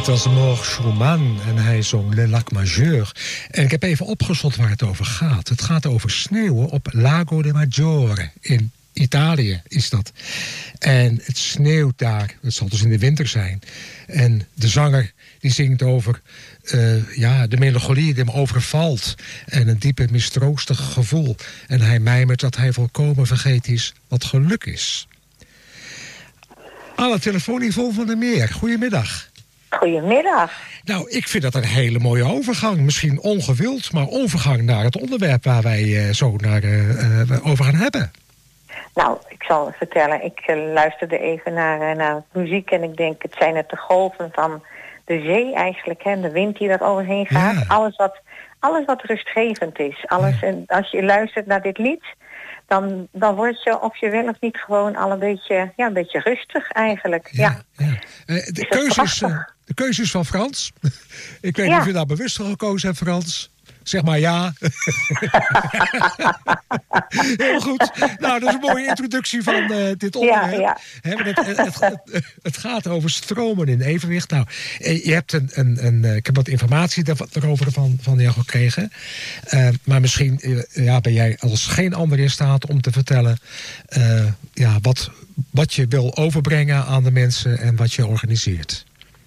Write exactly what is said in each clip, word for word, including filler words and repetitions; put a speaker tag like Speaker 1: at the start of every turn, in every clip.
Speaker 1: Dit was Maurice Schumann en hij zong Le Lac Majeur. En ik heb even opgezocht waar het over gaat. Het gaat over sneeuwen op Lago de Maggiore in Italië is dat. En het sneeuwt daar. Het zal dus in de winter zijn. En de zanger die zingt over uh, ja, de melancholie die hem overvalt. En een diepe mistroostig gevoel. En hij mijmert dat hij volkomen vergeten is wat geluk is. Alle telefoonniveau van de Meer. Goedemiddag.
Speaker 2: Goedemiddag.
Speaker 1: Nou, ik vind dat een hele mooie overgang. Misschien ongewild, maar overgang naar het onderwerp waar wij uh, zo naar, uh, uh, over gaan hebben.
Speaker 2: Nou, ik zal het vertellen. Ik uh, luisterde even naar, uh, naar muziek en ik denk, het zijn het de golven van de zee eigenlijk, hè, de wind die er overheen gaat. Ja. Alles wat, alles wat rustgevend is. Alles, ja. En als je luistert naar dit lied, dan, dan word je of je wel of niet gewoon al een beetje, ja, een beetje rustig eigenlijk. Ja.
Speaker 1: ja. ja. Uh, de, keuze is, uh, de keuze is van Frans. Ik weet niet ja. of je daar bewust voor gekozen hebt, Frans. Zeg maar ja. Heel goed. Nou, dat is een mooie introductie van uh, dit onderwerp. Ja, ja. He, het, het, het, het gaat over stromen in evenwicht. Nou, je hebt een, een, een, ik heb wat informatie erover van, van jou gekregen. Uh, maar misschien uh, ja, ben jij als geen ander in staat om te vertellen uh, ja, wat, wat je wil overbrengen aan de mensen en wat je organiseert.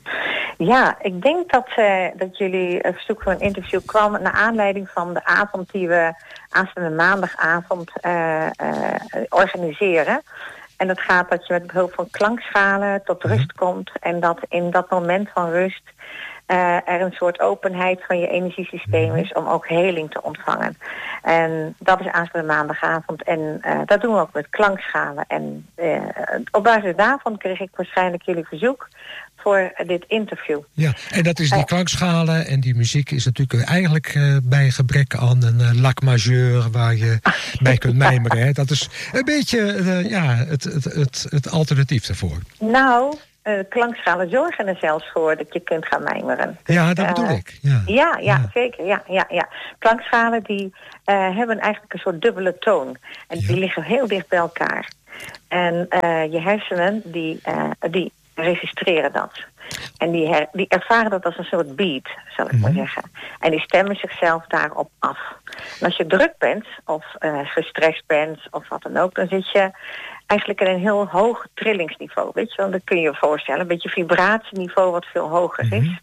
Speaker 2: Ja, ik denk dat, uh, dat jullie een verzoek voor een interview kwam naar aanleiding van de avond die we aanstaande maandagavond uh, uh, organiseren. En dat gaat dat je met behulp van klankschalen tot rust komt en dat in dat moment van rust uh, er een soort openheid van je energiesysteem is om ook heling te ontvangen. En dat is aanstaande maandagavond en uh, dat doen we ook met klankschalen. En uh, op basis daarvan kreeg ik waarschijnlijk jullie verzoek voor dit interview.
Speaker 1: Ja, en dat is die klankschalen en die muziek is natuurlijk eigenlijk uh, bij gebrek aan een uh, lac majeur waar je bij kunt mijmeren. Hè? Dat is een beetje uh, ja, het, het, het, het alternatief daarvoor.
Speaker 2: Nou, uh, klankschalen zorgen er zelfs voor dat je kunt gaan mijmeren.
Speaker 1: Ja, dat bedoel uh, ik. Ja.
Speaker 2: Ja, ja, ja, zeker. Ja, ja, ja. Klankschalen die uh, hebben eigenlijk een soort dubbele toon. En ja. die liggen heel dicht bij elkaar. En uh, je hersenen die, uh, die registreren dat. En die, her, die ervaren dat als een soort beat, zal ik mm-hmm. maar zeggen. En die stemmen zichzelf daarop af. En als je druk bent, of uh, gestrest bent, of wat dan ook, dan zit je eigenlijk in een heel hoog trillingsniveau. Weet je wel, dat kun je je voorstellen. Een beetje vibratieniveau wat veel hoger mm-hmm. is.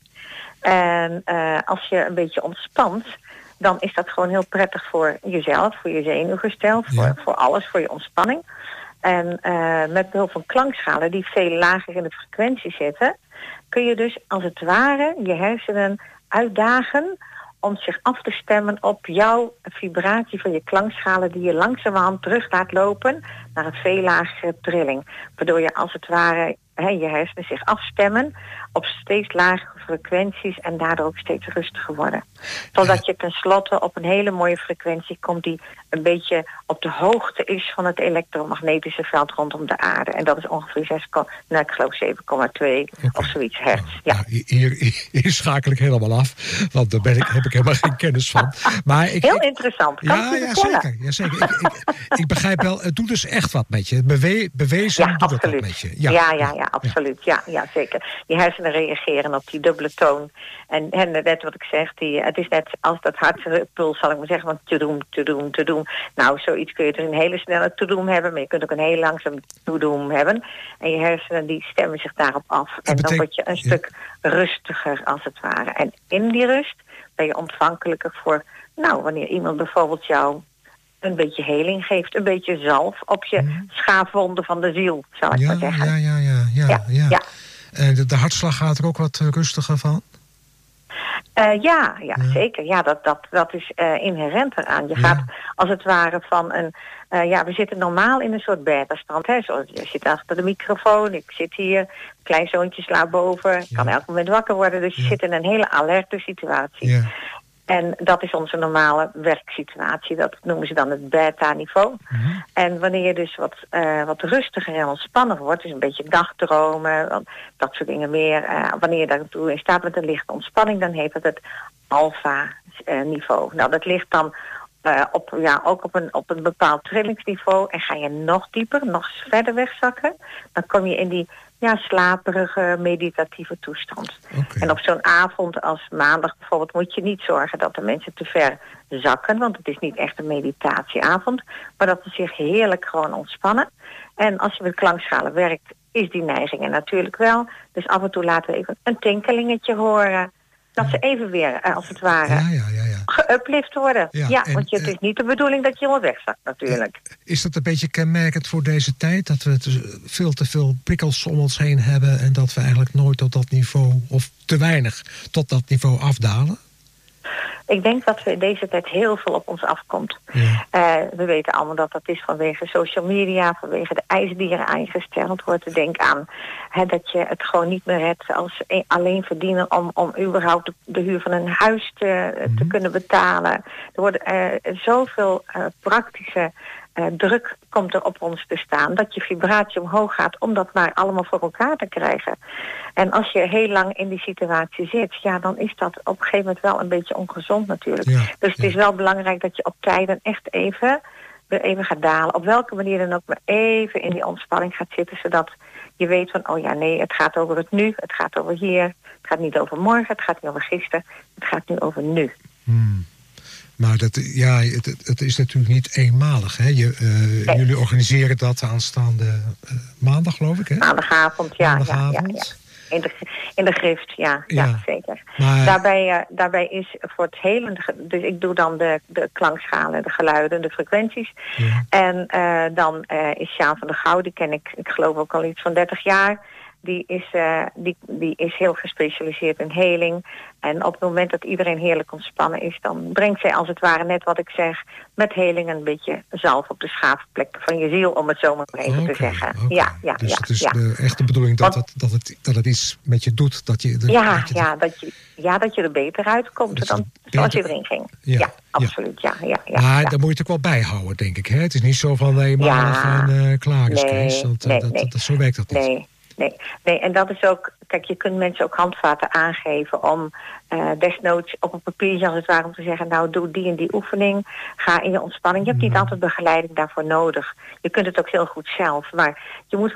Speaker 2: En uh, als je een beetje ontspant, dan is dat gewoon heel prettig voor jezelf, voor je zenuwgestel, voor, ja. voor alles, voor je ontspanning. En uh, met behulp van klankschalen die veel lager in de frequentie zitten, kun je dus als het ware je hersenen uitdagen om zich af te stemmen op jouw vibratie van je klankschalen die je langzamerhand terug laat lopen naar een veel lagere trilling. Waardoor je als het ware he, je hersenen zich afstemmen op steeds lagere frequenties en daardoor ook steeds rustiger worden. Totdat je tenslotte op een hele mooie frequentie komt die een beetje op de hoogte is van het elektromagnetische veld rondom de aarde. En dat is ongeveer zes, nou, ik geloof zeven komma twee okay. of zoiets hertz. Ja.
Speaker 1: Nou, hier, hier, hier schakel ik helemaal af, want daar ben ik, heb ik helemaal geen kennis van. Maar ik,
Speaker 2: Heel
Speaker 1: ik,
Speaker 2: interessant. Kan
Speaker 1: ja, ja, zeker. Ja, zeker. Ik, ik, ik begrijp wel, het doet dus echt wat met je. Bewe, bewezen
Speaker 2: ja,
Speaker 1: doet
Speaker 2: absoluut.
Speaker 1: het wat met je. Ja,
Speaker 2: ja, ja, ja, absoluut. Ja, ja, zeker. Je hersenen reageren op die dubbele toon. En, en net wat ik zeg, die, het is net als dat hartpuls, zal ik maar zeggen, van te doen, te doen, te doen. Nou, zoiets kun je er een hele snelle to doen hebben, maar je kunt ook een heel langzaam to doen hebben. En je hersenen die stemmen zich daarop af. En betekent, dan word je een ja. stuk rustiger als het ware. En in die rust ben je ontvankelijker voor, nou, wanneer iemand bijvoorbeeld jou een beetje heling geeft, een beetje zalf op je mm. schaafwonden van de ziel, zal ik
Speaker 1: ja,
Speaker 2: maar zeggen.
Speaker 1: Ja, ja, ja, ja, ja. ja.
Speaker 2: ja.
Speaker 1: En de, de hartslag gaat er ook wat uh, rustiger van?
Speaker 2: Uh, ja, ja, ja, zeker. Ja, dat, dat, dat is uh, inherent eraan. Je ja. gaat als het ware van een... Uh, ja, we zitten normaal in een soort beta-stand. Hè? Zoals, je zit achter de microfoon, ik zit hier, kleinzoontje slaapt boven, ja. kan elk moment wakker worden. Dus je ja. zit in een hele alerte situatie. Ja. En dat is onze normale werksituatie. Dat noemen ze dan het beta-niveau. Mm-hmm. En wanneer je dus wat, uh, wat rustiger en ontspanner wordt, dus een beetje dagdromen, dat soort dingen meer. Uh, wanneer je daartoe in staat met een lichte ontspanning, dan heet dat het alfa-niveau. Nou, dat ligt dan uh, op, ja, ook op een, op een bepaald trillingsniveau. En ga je nog dieper, nog verder wegzakken, dan kom je in die ja, slaperige, meditatieve toestand.
Speaker 1: Okay.
Speaker 2: En op zo'n avond als maandag bijvoorbeeld moet je niet zorgen dat de mensen te ver zakken, want het is niet echt een meditatieavond, maar dat ze zich heerlijk gewoon ontspannen. En als je met klankschalen werkt, is die neiging er natuurlijk wel. Dus af en toe laten we even een tinkelingetje horen. Dat ze even weer, als het ware,
Speaker 1: ja, ja, ja, ja.
Speaker 2: geuplift worden.
Speaker 1: Ja,
Speaker 2: Ja,
Speaker 1: en,
Speaker 2: want je, het is niet de bedoeling dat je helemaal wegzakt natuurlijk.
Speaker 1: Is dat een beetje kenmerkend voor deze tijd? Dat we te, veel te veel prikkels om ons heen hebben en dat we eigenlijk nooit tot dat niveau, of te weinig tot dat niveau afdalen?
Speaker 2: Ik denk dat we in deze tijd heel veel op ons afkomt. Ja. Uh, we weten allemaal dat dat is vanwege social media, vanwege de eisen die er aangesteld wordt. Denk aan hè, dat je het gewoon niet meer hebt als alleen verdienen om, om überhaupt de, de huur van een huis te, mm-hmm. te kunnen betalen. Er worden uh, zoveel uh, praktische uh, druk komt er op ons te staan dat je vibratie omhoog gaat om dat maar allemaal voor elkaar te krijgen. En als je heel lang in die situatie zit, ja, dan is dat op een gegeven moment wel een beetje ongezond natuurlijk. Ja, dus het ja. is wel belangrijk dat je op tijden echt even weer even gaat dalen. Op welke manier dan ook, maar even in die ontspanning gaat zitten, zodat je weet van, oh ja, nee, het gaat over het nu, het gaat over hier, het gaat niet over morgen, het gaat niet over gisteren, het gaat nu over nu.
Speaker 1: Hmm. Maar dat, ja, het, het is natuurlijk niet eenmalig. Hè? Je, uh, nee. Jullie organiseren dat aanstaande uh, maandag, geloof ik, hè?
Speaker 2: Maandagavond, ja.
Speaker 1: Maandagavond.
Speaker 2: Ja, ja, ja. In de, in de grift, ja, ja. ja zeker.
Speaker 1: Maar...
Speaker 2: Daarbij, uh, daarbij is voor het hele... Dus ik doe dan de, de klankschalen, de geluiden, de frequenties.
Speaker 1: Ja.
Speaker 2: En uh, dan uh, is Sjaan van der Gouw, die ken ik, ik geloof ook al iets van dertig jaar. Die is, uh, die, die is heel gespecialiseerd in heling. En op het moment dat iedereen heerlijk ontspannen is, dan brengt zij als het ware net wat ik zeg, met heling een beetje zalf op de schaafplek van je ziel, om het zo maar even okay, te zeggen.
Speaker 1: Okay.
Speaker 2: Ja, ja,
Speaker 1: dus
Speaker 2: ja,
Speaker 1: het is
Speaker 2: ja.
Speaker 1: de echte bedoeling dat,
Speaker 2: Want,
Speaker 1: het, dat, het, dat het iets met je doet. Dat je, de,
Speaker 2: ja,
Speaker 1: dat je
Speaker 2: ja, dat je, ja, dat je er beter uitkomt dan beter, zoals je erin ging. Ja, ja absoluut. Ja. Ja, ja, ja,
Speaker 1: maar
Speaker 2: ja.
Speaker 1: daar moet je het ook wel bijhouden, denk ik. Hè? Het is niet zo van eenmalig ja, en uh, klaar is,
Speaker 2: nee,
Speaker 1: Kees. Want, uh,
Speaker 2: nee,
Speaker 1: dat,
Speaker 2: nee.
Speaker 1: dat, zo werkt dat niet.
Speaker 2: Nee. Nee, nee, en dat is ook... Kijk, je kunt mensen ook handvaten aangeven om uh, desnoods op een papiertje als het ware om te zeggen, nou, doe die en die oefening, ga in je ontspanning. Je hebt niet altijd begeleiding daarvoor nodig. Je kunt het ook heel goed zelf, maar je moet